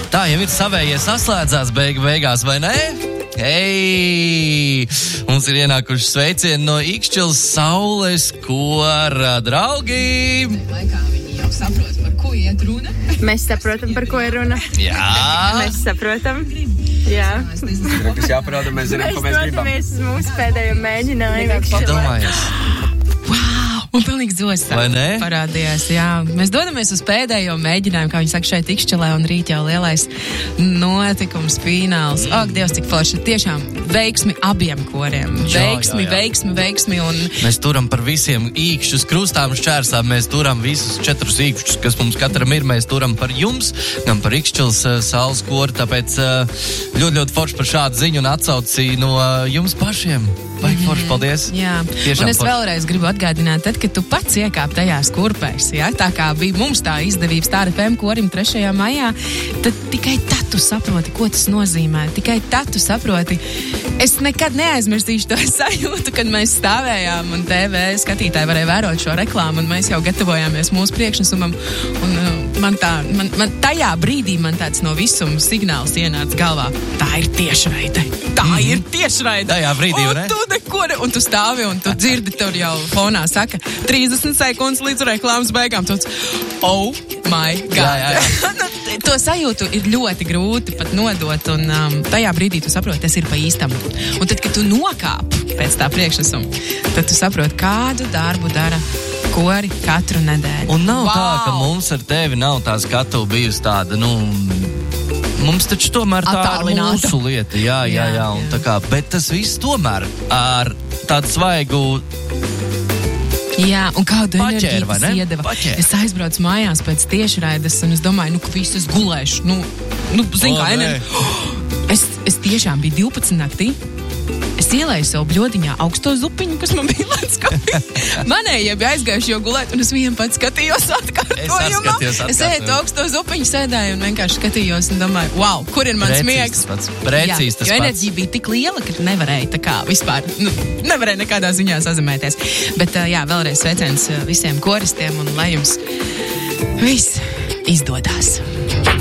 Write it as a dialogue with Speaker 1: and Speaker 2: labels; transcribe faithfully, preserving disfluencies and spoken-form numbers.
Speaker 1: Tā jau ir savējie saslēdzās beigu beigās, vai ne? Hei! Mums ir ienākuši sveicieni no Ikšķilas saules kora draugi!
Speaker 2: Laikā viņi jau saprot, par ko iet runa.
Speaker 3: Mēs saprotam, par ko ir runa.
Speaker 1: Jā!
Speaker 3: Mēs saprotam. Jā.
Speaker 4: Kas jāparāda, mēs zinām, ko mēs gribam.
Speaker 3: Mēs dodamies uz mūsu pēdējo mēģinājumu.
Speaker 1: Padomājies!
Speaker 2: Un pilnīgs dzos parādījās, jā. Mēs dodamies uz pēdējo mēģinājumu, kā viņi saka, šeit Ikšķilē, un rīt jau lielais notikums, fināls. Ak, Dievs, cik forši. Tiešām veiksmi abiem koriem.
Speaker 1: Jā,
Speaker 2: veiksmi,
Speaker 1: jā, jā.
Speaker 2: veiksmi, veiksmi. Un...
Speaker 1: Mēs turam par visiem īkšķus krustām šķērsām, mēs turam visus četrus īkšķus, kas mums katram ir, mēs turam par jums, gan par Ikšķilas uh, saules koru, tāpēc uh, ļoti, ļoti forši par šādu ziņu un atsauci no uh, jums pašiem. Vai forši, paldies.
Speaker 2: Jā,
Speaker 1: Tiešām
Speaker 2: un es
Speaker 1: forši.
Speaker 2: vēlreiz gribu atgādināt, tad, kad tu pats iekāp tajās kurpēs, ja? Tā kā bija mums tā izdevība Star F M korim trešajā maijā, tad tikai tad tu saproti, ko tas nozīmē. Tikai tad tu saproti. Es nekad neaizmirstīšu to sajūtu, kad mēs stāvējām un T V skatītāji varēja vērot šo reklāmu, un mēs jau gatavojāmies mūsu priekšnesumam. Un uh, man tā, man, man tajā brīdī man tāds no visuma signāls ienāca galvā. Tā ir tiešraide. Tā mm-hmm. ir tiešraide.
Speaker 1: Tajā brīdī,
Speaker 2: un
Speaker 1: ne?
Speaker 2: tu neko, ne, un tu stāvi un tu dzirdi, tur jau fonā saka trīsdesmit sekundes līdz reklāmas beigām. Tu oh my God.
Speaker 1: Jā, jā, jā.
Speaker 2: To sajūtu ir ļoti grūti pat nodot, un um, tajā brīdī tu saproti, tas ir pa īstam. Un tad, kad tu nokāp pēc tā priekšnesuma, tad tu saproti, kādu darbu dara kori katru nedēļu.
Speaker 1: Un nav
Speaker 2: wow.
Speaker 1: tā, ka mums ar tevi nav tā skatuve bijusi tāda, nu, mums taču tomēr tā ir
Speaker 2: Attālināta.
Speaker 1: mūsu lieta, jā, jā, jā,
Speaker 2: Jā,
Speaker 1: un
Speaker 2: jā.
Speaker 1: tā kā, bet tas viss tomēr ar tādu svaigu
Speaker 2: Jā, un kādu
Speaker 1: Paķēri,
Speaker 2: enerģiju
Speaker 1: vai
Speaker 2: tas
Speaker 1: ne?
Speaker 2: iedeva.
Speaker 1: Paķēri.
Speaker 2: Es aizbraucu mājās pēc tiešraides, un es domāju, nu, ka visu es gulēšu. Nu, nu zin
Speaker 1: O,
Speaker 2: kā,
Speaker 1: nē.
Speaker 2: enerģija. Es, es tiešām biju divpadsmit naktī. Es ielēju savu bļodiņā augsto zupiņu, kas man bija līdz skapī. Manējie bija aizgājuši jau gulēt, un es vien pats skatījos atkārtojumā.
Speaker 1: Es skatījos
Speaker 2: Es ēdu
Speaker 1: atkārtojumā.
Speaker 2: augsto zupiņu, sēdēju un vienkārši skatījos un domāju, wow, kur ir mans
Speaker 1: Precīzi
Speaker 2: miegs?
Speaker 1: tas pats. Precīzi tas
Speaker 2: jo
Speaker 1: pats.
Speaker 2: enerģija bija tik liela, ka nevarēja tā kā vispār, nu, nevarēja nekādā ziņā sazemēties. Bet jā, vēlreiz sveiciens visiem koristiem un lai jums viss izdodās.